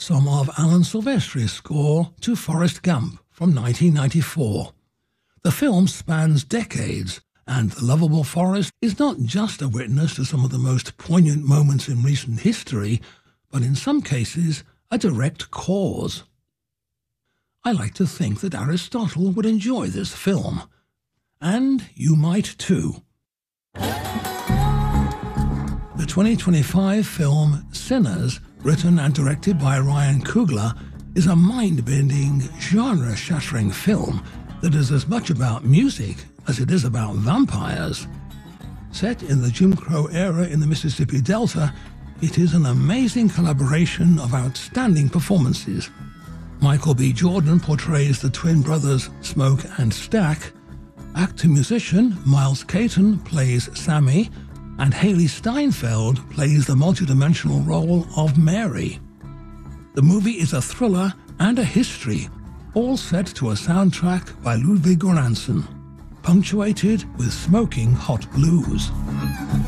some of Alan Silvestri's score to Forrest Gump from 1994. The film spans decades, and The Lovable Forrest is not just a witness to some of the most poignant moments in recent history, but in some cases a direct cause. I like to think that Aristotle would enjoy this film. And you might too. The 2025 film Sinners, written and directed by Ryan Coogler, is a mind-bending, genre-shattering film that is as much about music as it is about vampires. Set in the Jim Crow era in the Mississippi Delta, it is an amazing collaboration of outstanding performances. Michael B. Jordan portrays the twin brothers Smoke and Stack. Actor-musician Miles Caton plays Sammy, and Haley Steinfeld plays the multidimensional role of Mary. The movie is a thriller and a history, all set to a soundtrack by Ludwig Göransson, punctuated with smoking hot blues.